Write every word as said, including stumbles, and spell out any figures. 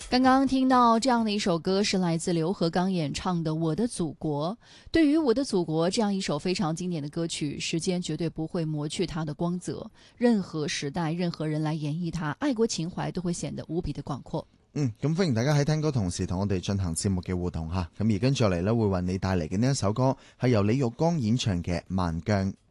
刚刚听到这样的一首歌，是来自刘和刚演唱的《我的祖国》。对于《我的祖国》这样一首非常經典的歌曲，時間絕對不會磨去它的光澤。任何時代、任何人來演繹它，愛國情懷都會顯得無比的廣闊。 嗯，咁歡迎大家喺聽歌同時同我哋進行節目嘅互動吓。咁而跟住落嚟咧，會為你帶嚟嘅呢一首歌係由李玉剛演唱嘅《萬疆》。